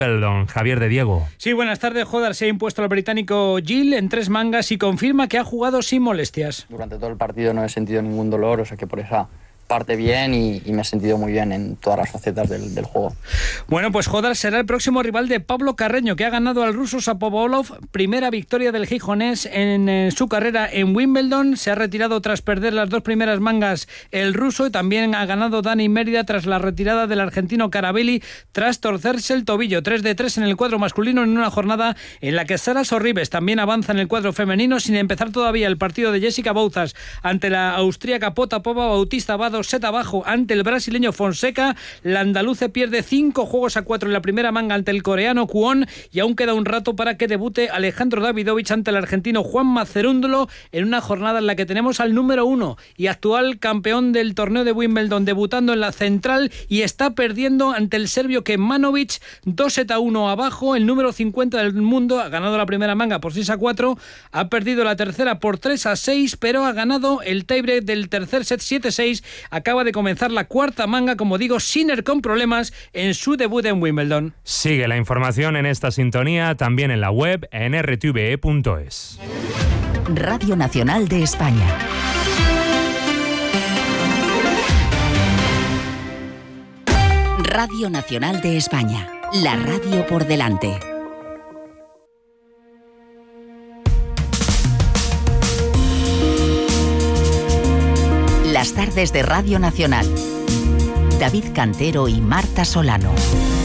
Perdón, Javier de Diego. Sí, buenas tardes. Hodal se ha impuesto al británico Gill en 3 mangas y confirma que ha jugado sin molestias. Durante todo el partido no he sentido ningún dolor, o sea que por esa parte bien y me he sentido muy bien en todas las facetas del juego. Bueno, pues Hodal será el próximo rival de Pablo Carreño, que ha ganado al ruso Shapovalov, primera victoria del gijonés en su carrera en Wimbledon. Se ha retirado tras perder las 2 primeras mangas el ruso, y también ha ganado Dani Mérida tras la retirada del argentino Carabelli tras torcerse el tobillo. 3-3 en el cuadro masculino en una jornada en la que Sara Sorribes también avanza en el cuadro femenino, sin empezar todavía el partido de Jessica Bouzas ante la austríaca Potapova. Bautista Vado set abajo ante el brasileño Fonseca. La andaluce pierde 5-4 en la primera manga ante el coreano Kwon, y aún queda un rato para que debute Alejandro Davidovich ante el argentino Juan Macerúndolo, en una jornada en la que tenemos al número 1 y actual campeón del torneo de Wimbledon debutando en la central, y está perdiendo ante el serbio Kecmanovic 2-1 abajo. El número 50 del mundo ha ganado la primera manga por 6-4, ha perdido la tercera por 3-6, pero ha ganado el tiebreak del tercer set 7-6. Acaba de comenzar la cuarta manga, como digo, Sinner con problemas en su debut en Wimbledon. Sigue la información en esta sintonía, también en la web en rtve.es. Radio Nacional de España. Radio Nacional de España, la radio por delante. Las tardes de Radio Nacional. David Cantero y Marta Solano.